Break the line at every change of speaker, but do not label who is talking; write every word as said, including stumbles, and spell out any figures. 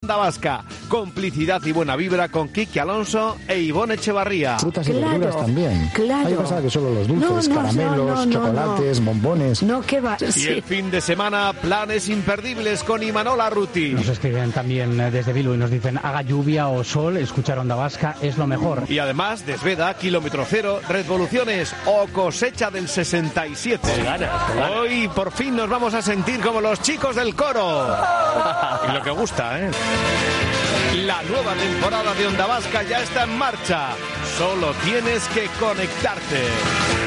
Onda Vasca, complicidad y buena vibra con Quique Alonso e Ivonne Echevarría.
Frutas y
claro,
verduras también.
Claro.
Hay pasado que solo los dulces,
no, no,
caramelos,
no, no,
chocolates,
no.
bombones.
No, ¿qué va?
Y
Sí.
el fin de semana, planes imperdibles con Imanol Arruti.
Nos escriben también desde Bilbao y nos dicen, haga lluvia o sol, escuchar Onda Vasca es lo mejor.
Y además, Desveda, Kilómetro Cero, Revoluciones o Cosecha del sesenta y siete.
Con ganas, con ganas.
Hoy por fin nos vamos a sentir como los chicos del coro.
Y lo que gusta, ¿eh?
La nueva temporada de Onda Vasca ya está en marcha. Solo tienes que conectarte.